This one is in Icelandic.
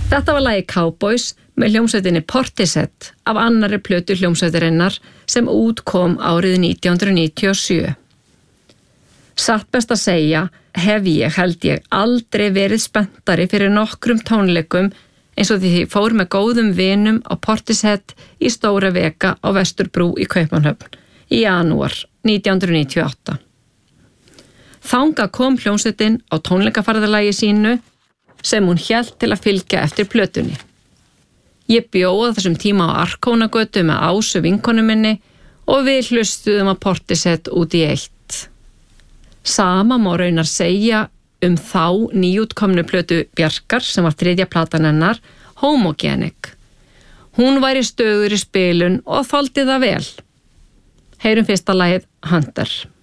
Þetta var lagið Cowboys með hljómsveitinni Portishead af annarri plötu hljómsveitarinnar sem útkom árið 1997. Satt best að segja held ég aldrei verið spenntari fyrir nokkrum tónleikum eins og því fór með góðum vinum á Portishead í Stóra Vega á Vesturbrú í Kaupmannahöfn í janúar 1998. Þangað kom hljómsveitin á tónleikaferðalagi sínu sem hún hélt til að fylgja eftir plötunni. Ég bjó á þessum tíma á Arkónagötu með Ásu vinkonu minni og við hlustuðum á Portishead út í eitt. Sama má raunar segja þá nýútkomnu plötu Bjarkar sem var 3. platan hennar, Homogenic. Hún væri stöður í spilun og þoldi það vel. Heyrum fyrsta lagið Hunter.